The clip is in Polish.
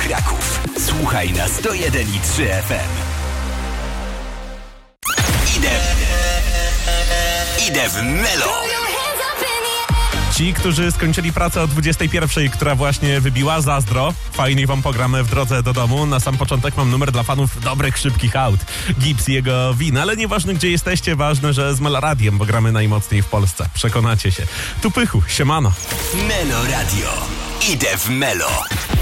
Kraków. Słuchaj na 101,3 FM. Idę w Melo. Ci, którzy skończyli pracę o 21, która właśnie wybiła, zazdro. Fajnie wam pogramy w drodze do domu. Na sam początek mam numer dla fanów dobrych, szybkich aut. Gibbs i jego win, ale nieważne gdzie jesteście, ważne, że z Meloradiem, bo gramy najmocniej w Polsce. Przekonacie się. Tu Pychu, siemano. Melo Radio. Idę w Melo.